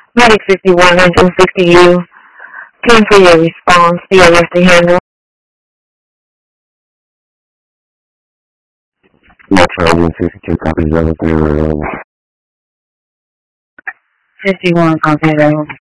Medic 51, 1960U. 10 for your response. The arresting handle. Metro 162 copies, level 3 available. 51 copies available.